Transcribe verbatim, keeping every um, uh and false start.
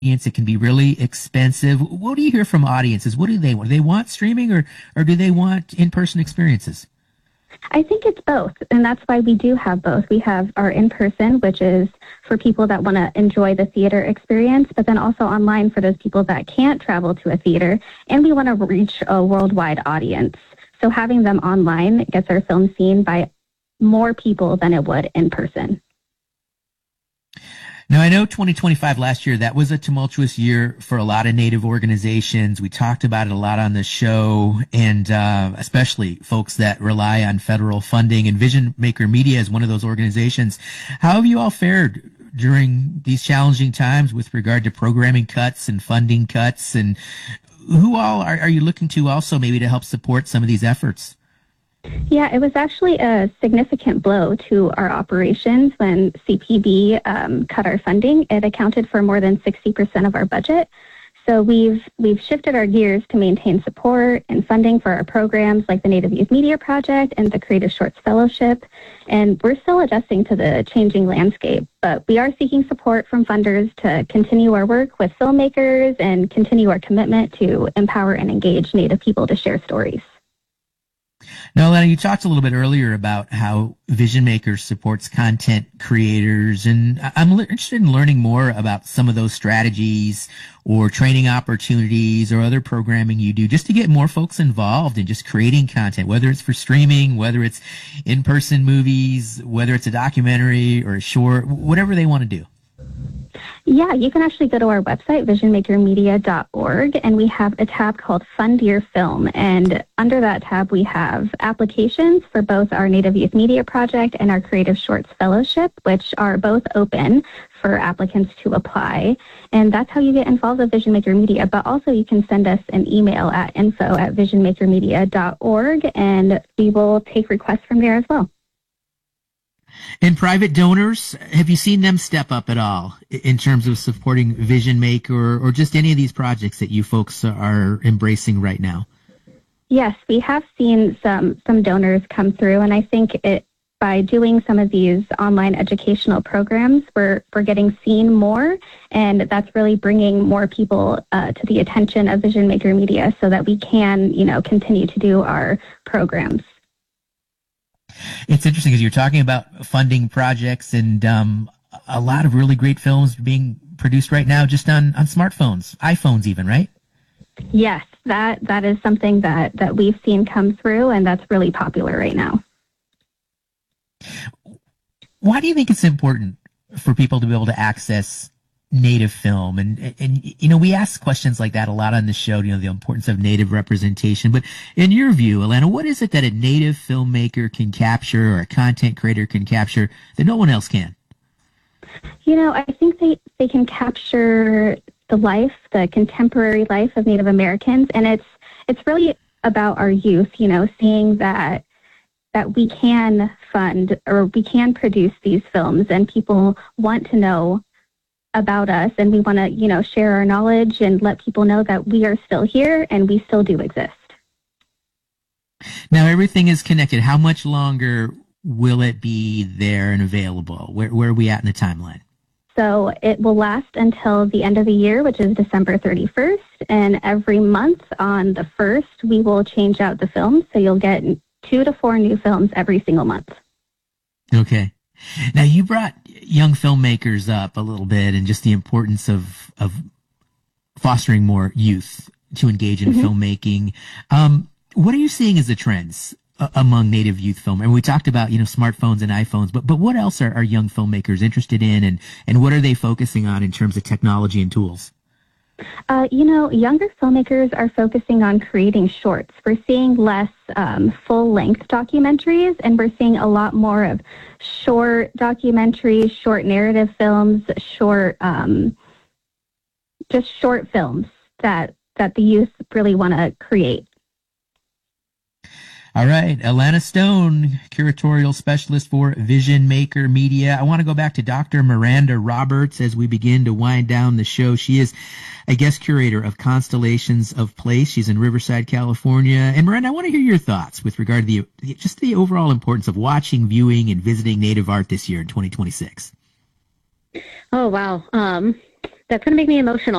It can be really expensive. What do you hear from audiences? What do they want? Do they want streaming or, or do they want in-person experiences? I think it's both, and that's why we do have both. We have our in-person, which is for people that want to enjoy the theater experience, but then also online for those people that can't travel to a theater, and we want to reach a worldwide audience. So having them online gets our film seen by more people than it would in person. Now, I know twenty twenty-five last year, that was a tumultuous year for a lot of Native organizations. We talked about it a lot on the show, and uh, especially folks that rely on federal funding. And Vision Maker Media is one of those organizations. How have you all fared during these challenging times with regard to programming cuts and funding cuts? And who all are, are you looking to also maybe to help support some of these efforts? Yeah, it was actually a significant blow to our operations when C P B um, cut our funding. It accounted for more than sixty percent of our budget. So we've we've shifted our gears to maintain support and funding for our programs like the Native Youth Media Project and the Creative Shorts Fellowship. And we're still adjusting to the changing landscape, but we are seeking support from funders to continue our work with filmmakers and continue our commitment to empower and engage Native people to share stories. Now, Alana, you talked a little bit earlier about how Vision Makers supports content creators, and I'm interested in learning more about some of those strategies or training opportunities or other programming you do just to get more folks involved in just creating content, whether it's for streaming, whether it's in-person movies, whether it's a documentary or a short, whatever they want to do. Yeah, you can actually go to our website, vision maker media dot org, and we have a tab called Fund Your Film. And under that tab, we have applications for both our Native Youth Media Project and our Creative Shorts Fellowship, which are both open for applicants to apply. And that's how you get involved with Vision Maker Media. But also you can send us an email at info at vision maker media dot org, and we will take requests from there as well. And private donors, have you seen them step up at all in terms of supporting Vision Maker or, or just any of these projects that you folks are embracing right now? Yes, we have seen some some donors come through, and I think it by doing some of these online educational programs, we're we're getting seen more, and that's really bringing more people uh, to the attention of Vision Maker Media, so that we can, you know, continue to do our programs. It's interesting because you're talking about funding projects and um, a lot of really great films being produced right now just on, on smartphones, iPhones even, right? Yes, that that is something that, that we've seen come through, and that's really popular right now. Why do you think it's important for people to be able to access Native film? And, and, you know, we ask questions like that a lot on the show, you know, the importance of Native representation. But in your view, Alana, what is it that a Native filmmaker can capture or a content creator can capture that no one else can? You know, I think they, they can capture the life, the contemporary life of Native Americans. And it's, it's really about our youth, you know, seeing that that we can fund or we can produce these films, and people want to know about us, and we want to, you know, share our knowledge and let people know that we are still here and we still do exist. Now, everything is connected. How much longer will it be there and available? Where, where are we at in the timeline? So it will last until the end of the year, which is December thirty-first. And every month on the first, we will change out the films. So you'll get two to four new films every single month. Okay. Now, you brought young filmmakers up a little bit and just the importance of, of fostering more youth to engage in mm-hmm. filmmaking. Um, what are you seeing as the trends uh, among Native youth film? And we talked about, you know, smartphones and iPhones, but, but what else are, are young filmmakers interested in, and, and what are they focusing on in terms of technology and tools? Uh, you know, younger filmmakers are focusing on creating shorts. We're seeing less um, full-length documentaries, and we're seeing a lot more of short documentaries, short narrative films, short, um, just short films that that the youth really want to create. All right, Alana Stone, curatorial specialist for Vision Maker Media. I want to go back to Doctor Miranda Roberts as we begin to wind down the show. She is a guest curator of Constellations of Place. She's in Riverside, California. And Miranda, I want to hear your thoughts with regard to the just the overall importance of watching, viewing, and visiting Native art this year in twenty twenty-six. Oh, wow. Um, that's going to make me emotional.